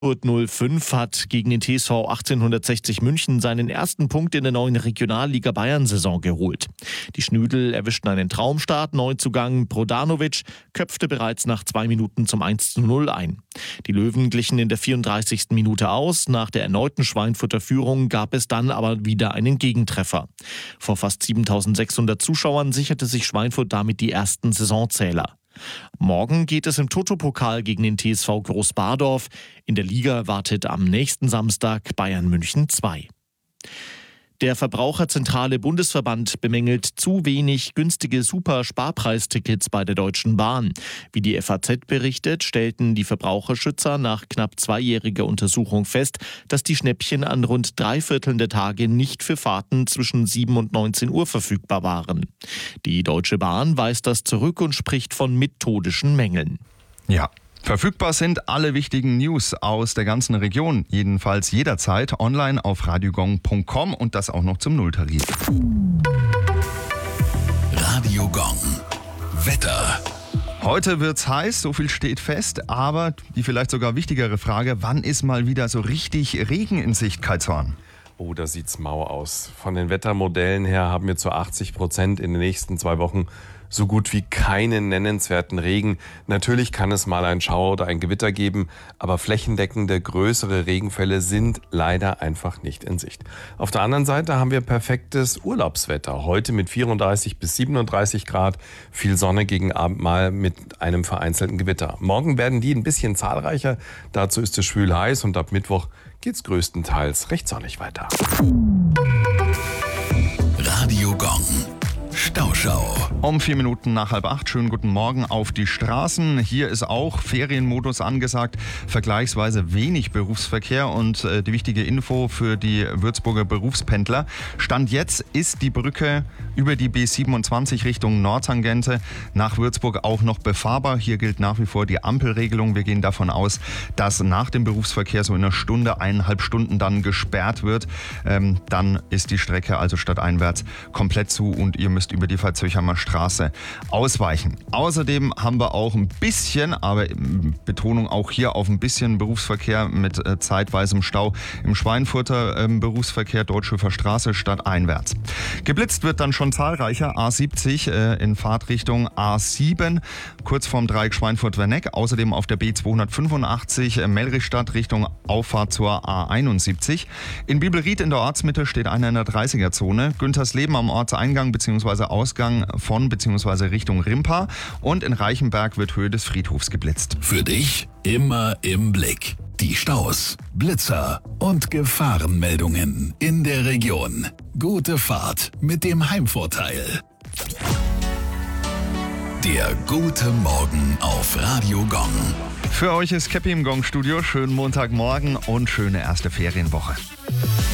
Frankfurt 05 hat gegen den TSV 1860 München seinen ersten Punkt in der neuen Regionalliga Bayern-Saison geholt. Die Schnüdel erwischten einen Traumstart. Neuzugang Brodanovic köpfte bereits nach 2 Minuten zum 1:0 ein. Die Löwen glichen in der 34. Minute aus. Nach der erneuten Schweinfurter Führung gab es dann aber wieder einen Gegentreffer. Vor fast 7.600 Zuschauern sicherte sich Schweinfurt damit die ersten Saisonzähler. Morgen geht es im Toto-Pokal gegen den TSV Großbardorf. In der Liga wartet am nächsten Samstag Bayern München 2. Der Verbraucherzentrale Bundesverband bemängelt zu wenig günstige Super-Sparpreistickets bei der Deutschen Bahn. Wie die FAZ berichtet, stellten die Verbraucherschützer nach knapp 2-jähriger Untersuchung fest, dass die Schnäppchen an rund 3/4 der Tage nicht für Fahrten zwischen 7 und 19 Uhr verfügbar waren. Die Deutsche Bahn weist das zurück und spricht von methodischen Mängeln. Ja. Verfügbar sind alle wichtigen News aus der ganzen Region, jedenfalls jederzeit online auf radiogong.com und das auch noch zum Nulltarif. Radio Gong. Wetter. Heute wird's heiß, so viel steht fest, aber die vielleicht sogar wichtigere Frage, wann ist mal wieder so richtig Regen in Sicht, Kai Zorn? Oh, da sieht's mau aus. Von den Wettermodellen her haben wir zu 80% in den nächsten 2 Wochen so gut wie keinen nennenswerten Regen. Natürlich kann es mal ein Schauer oder ein Gewitter geben, aber flächendeckende größere Regenfälle sind leider einfach nicht in Sicht. Auf der anderen Seite haben wir perfektes Urlaubswetter. Heute mit 34 bis 37 Grad, viel Sonne gegen Abend mal mit einem vereinzelten Gewitter. Morgen werden die ein bisschen zahlreicher, dazu ist es schwül heiß und ab Mittwoch geht's größtenteils recht sonnig weiter. Radio Gong. Stauschau. Um 4 Minuten nach 7:30. Schönen guten Morgen auf die Straßen. Hier ist auch Ferienmodus angesagt. Vergleichsweise wenig Berufsverkehr und die wichtige Info für die Würzburger Berufspendler. Stand jetzt ist die Brücke über die B27 Richtung Nordtangente nach Würzburg auch noch befahrbar. Hier gilt nach wie vor die Ampelregelung. Wir gehen davon aus, dass nach dem Berufsverkehr so in einer Stunde, 1,5 Stunden dann gesperrt wird. Dann ist die Strecke also stadteinwärts komplett zu und ihr müsst über die Veitshöchheimer Straße ausweichen. Außerdem haben wir auch ein bisschen, aber Betonung auch hier auf ein bisschen Berufsverkehr mit zeitweisem Stau im Schweinfurter Berufsverkehr Deutschhöfer Straße stadteinwärts. Geblitzt wird dann schon zahlreicher A70 in Fahrtrichtung A7 kurz vorm Dreieck Schweinfurt-Werneck. Außerdem auf der B285 Mellrichstadt Richtung Auffahrt zur A71. In Bibelried in der Ortsmitte steht einer in der 30er-Zone. Güntersleben am Ortseingang bzw. Ausgang von bzw. Richtung Rimpa und in Reichenberg wird Höhe des Friedhofs geblitzt. Für dich immer im Blick. Die Staus, Blitzer und Gefahrenmeldungen in der Region. Gute Fahrt mit dem Heimvorteil. Der gute Morgen auf Radio Gong. Für euch ist Käppi im Gong-Studio. Schönen Montagmorgen und schöne erste Ferienwoche.